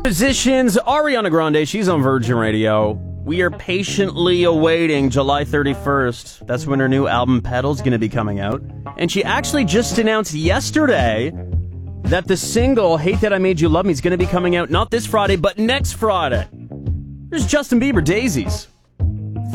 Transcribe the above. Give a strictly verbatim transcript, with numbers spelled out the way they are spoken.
Musicians, Ariana Grande, she's on Virgin Radio. We are patiently awaiting July thirty-first. That's when her new album, Pedal's going to be coming out. And she actually just announced yesterday that the single, Hate That I Made You Love Me, is going to be coming out not this Friday, but next Friday. There's Justin Bieber, Daisies.